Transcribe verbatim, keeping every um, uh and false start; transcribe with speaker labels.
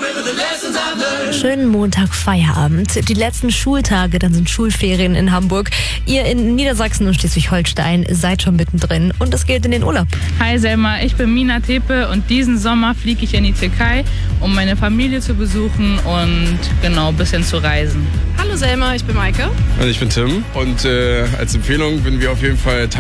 Speaker 1: Schönen Montag Feierabend. Die letzten Schultage, dann sind Schulferien in Hamburg. Ihr in Niedersachsen und Schleswig-Holstein seid schon mittendrin und es geht in den Urlaub.
Speaker 2: Hi Selma, ich bin Mina Tepe und diesen Sommer fliege ich in die Türkei, um meine Familie zu besuchen und genau ein bisschen zu reisen.
Speaker 3: Hallo Selma, ich bin Maike.
Speaker 4: Und ich bin Tim und äh, als Empfehlung würden wir auf jeden Fall